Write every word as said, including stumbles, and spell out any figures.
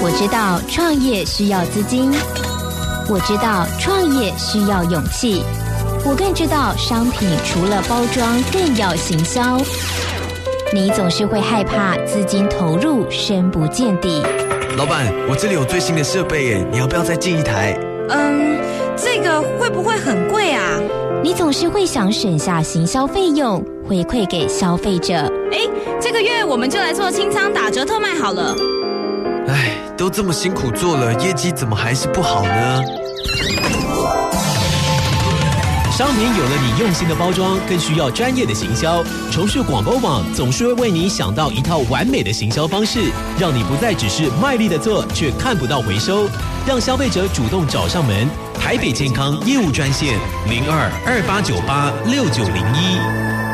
我知道创业需要资金，我知道创业需要勇气，我更知道商品除了包装更要行销。你总是会害怕资金投入深不见底。 老板，我这里有最新的设备耶，你要不要再进一台？ 嗯，这个会不会很贵啊？ 你总是会想省下行销费用，回馈给消费者。 诶，这个月我们就来做清仓打折特卖好了。 唉，都这么辛苦做了，业绩怎么还是不好呢？ 商品有了你用心的包装，更需要专业的行销。重讯广播网总是会为你想到一套完美的行销方式，让你不再只是卖力的做，却看不到回收，让消费者主动找上门。 台北健康业务专线零二二八九八六九零一。